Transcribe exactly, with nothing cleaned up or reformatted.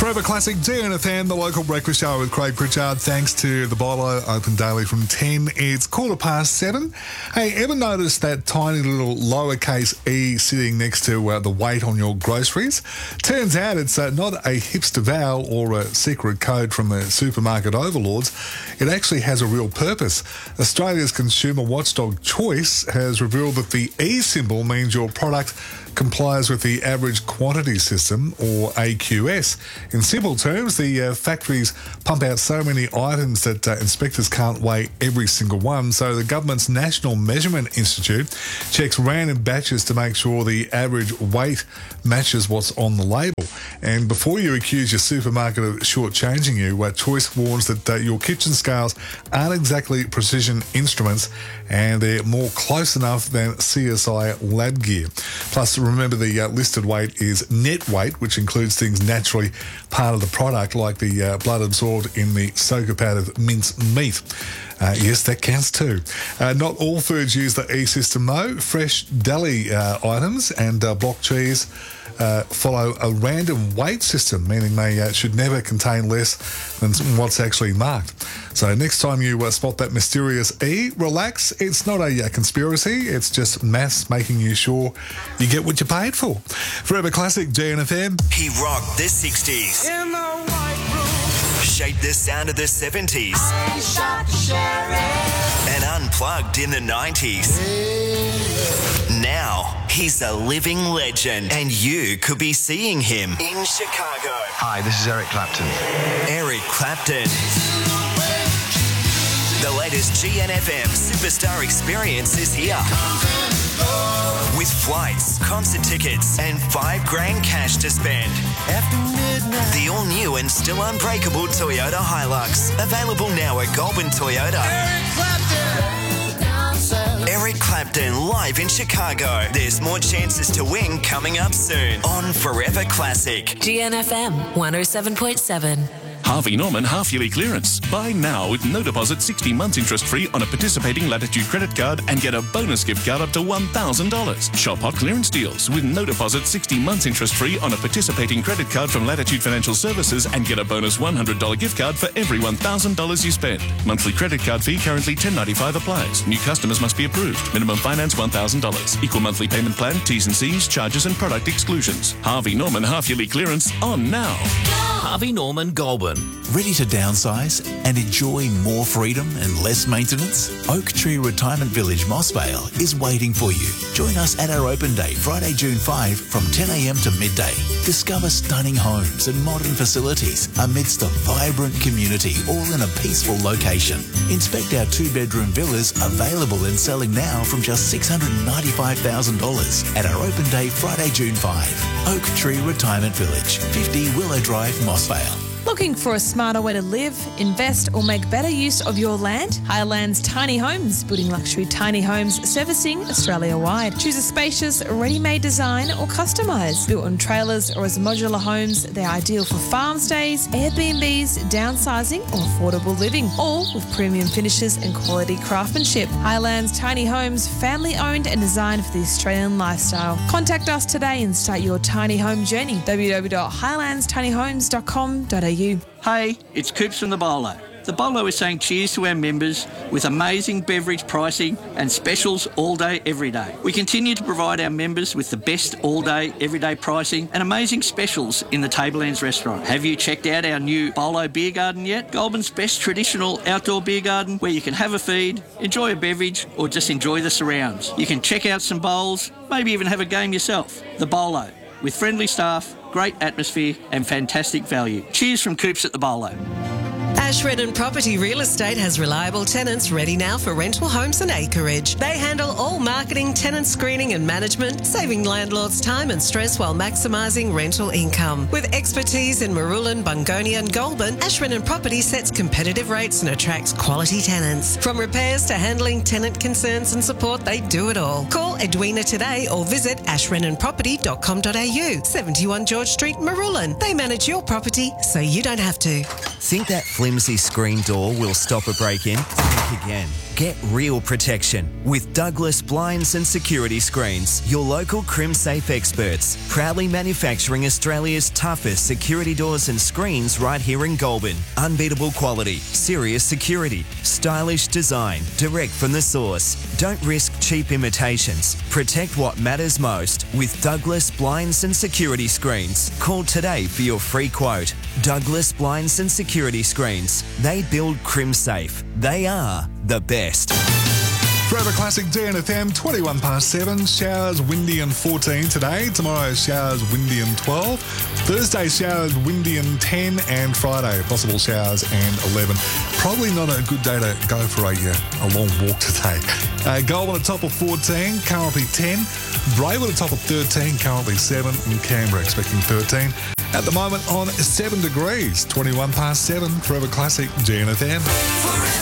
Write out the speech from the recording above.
Forever Classic D N F M, the local breakfast show with Craig Pritchard. Thanks to the Bolo, open daily from ten. It's quarter past seven. Hey, ever noticed that tiny little lowercase e sitting next to uh, the weight on your groceries? Turns out it's uh, not a hipster vowel or a secret code from the supermarket overlords. It actually has a real purpose. Australia's consumer watchdog Choice has revealed that the E symbol means your product complies with the average quantity system, or A Q S. In simple terms, the uh, factories pump out so many items that uh, inspectors can't weigh every single one, so the government's National Measurement Institute checks random batches to make sure the average weight matches what's on the label. And before you accuse your supermarket of shortchanging you, uh, Choice warns that uh, your kitchen scales aren't exactly precision instruments, and they're more close enough than C S I lab gear. Plus, remember, the uh, listed weight is net weight, which includes things naturally part of the product, like the uh, blood absorbed in the soaker pad of minced meat. Uh, yes, that counts too. Uh, not all foods use the E system though. Fresh deli uh, items and uh, block cheese Uh, follow a random weight system, meaning they uh, should never contain less than what's actually marked. So next time you uh, spot that mysterious E, relax. It's not a uh, conspiracy. It's just maths making you sure you get what you paid for. Forever Classic, D N F M. He rocked the sixties. In the white room. Shaped the sound of the seventies. I shot sheriff. And unplugged in the nineties. Now, he's a living legend, and you could be seeing him in Chicago. Hi, this is Eric Clapton. Eric Clapton. The latest G N F M Superstar Experience is here. With flights, concert tickets, and five grand cash to spend. After midnight. The all-new and still unbreakable Toyota Hilux. Available now at Goulburn Toyota. Eric Clapton. Eric Clapton live in Chicago. There's more chances to win coming up soon on Forever Classic. G N F M one oh seven point seven. Harvey Norman half-yearly clearance. Buy now with no deposit, sixty months interest-free on a participating Latitude credit card and get a bonus gift card up to one thousand dollars. Shop hot clearance deals with no deposit, sixty months interest-free on a participating credit card from Latitude Financial Services and get a bonus one hundred dollars gift card for every one thousand dollars you spend. Monthly credit card fee currently ten ninety-five applies. New customers must be approved. Minimum finance one thousand dollars. Equal monthly payment plan, T's and C's, charges and product exclusions. Harvey Norman half-yearly clearance on now. Harvey Norman Goulburn. Ready to downsize and enjoy more freedom and less maintenance? Oak Tree Retirement Village Moss Vale is waiting for you. Join us at our open day, Friday, June fifth from ten a m to midday. Discover stunning homes and modern facilities amidst a vibrant community, all in a peaceful location. Inspect our two-bedroom villas available and selling now from just six hundred ninety-five thousand dollars at our open day, Friday, June fifth. Oak Tree Retirement Village, fifty Willow Drive, Moss Vale. Looking for a smarter way to live, invest or make better use of your land? Highlands Tiny Homes, building luxury tiny homes, servicing Australia-wide. Choose a spacious, ready-made design or customise. Built on trailers or as modular homes, they're ideal for farm stays, Airbnbs, downsizing or affordable living, all with premium finishes and quality craftsmanship. Highlands Tiny Homes, family-owned and designed for the Australian lifestyle. Contact us today and start your tiny home journey. w w w dot highlands tiny homes dot com dot a u. Hey, it's Coops from the Bolo. The Bolo is saying cheers to our members with amazing beverage pricing and specials all day, every day. We continue to provide our members with the best all day, everyday pricing and amazing specials in the Tablelands restaurant. Have you checked out our new Bolo Beer Garden yet? Goulburn's best traditional outdoor beer garden where you can have a feed, enjoy a beverage or just enjoy the surrounds. You can check out some bowls, maybe even have a game yourself. The Bolo, with friendly staff, great atmosphere and fantastic value. Cheers from Coops at the Bolo. Ashredden Property Real Estate has reliable tenants ready now for rental homes and acreage. They handle all marketing, tenant screening and management, saving landlords time and stress while maximising rental income. With expertise in Marulan, Bungonia and Goulburn, Ashredden Property sets competitive rates and attracts quality tenants. From repairs to handling tenant concerns and support, they do it all. Call Edwina today or visit ashredden property dot com dot a u, seventy-one George Street, Marulan. They manage your property so you don't have to. Think that flimsy screen door will stop a break-in? Think again. Get real protection with Douglas Blinds and Security Screens, your local CrimSafe experts, proudly manufacturing Australia's toughest security doors and screens right here in Goulburn. Unbeatable quality, serious security, stylish design, direct from the source. Don't risk cheap imitations. Protect what matters most with Douglas Blinds and Security Screens. Call today for your free quote. Douglas Blinds and Security Screens. They build CrimSafe. They are the best. Forever Classic D N F M, twenty-one past seven. Showers, windy and fourteen today. Tomorrow, showers, windy and twelve. Thursday, showers, windy and ten. And Friday, possible showers and eleven. Probably not a good day to go for a, uh, a long walk today. Uh, Goulburn at top of fourteen, currently ten. Braylon at top of thirteen, currently seven. And Canberra expecting thirteen. At the moment on seven degrees, twenty-one past seven. Forever Classic D N F M.